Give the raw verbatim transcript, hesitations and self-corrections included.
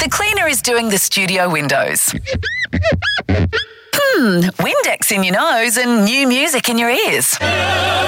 The cleaner is doing the studio windows. Hmm, Windex in your nose and new music in your ears.